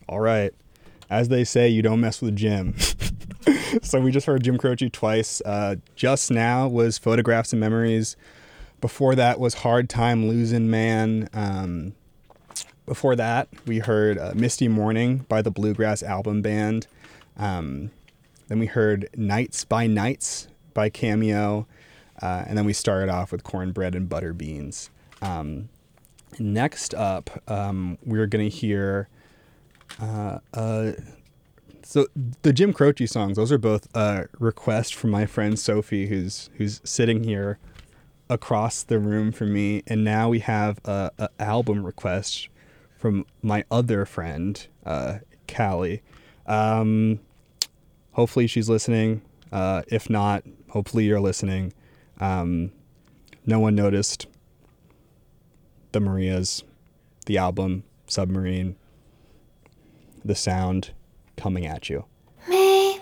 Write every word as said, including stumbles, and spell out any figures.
All right. As they say, you don't mess with Jim. So we just heard Jim Croce twice. Uh, just now was Photographs and Memories. Before that was Hard Time Losing Man. Um, before that, we heard uh, Misty Morning by the Bluegrass Album Band. Um, then we heard Nights by Nights by Cameo. Uh, and then we started off with Cornbread and Butter Beans. Um, next up, um, we're going to hear... Uh, uh, so the Jim Croce songs, those are both a request from my friend Sophie, who's who's sitting here across the room from me. And now we have a, a album request from my other friend, uh, Callie. Um, hopefully she's listening. Uh, if not, hopefully you're listening. Um, no one noticed the Marias, the album, Submarine, the sound coming at you.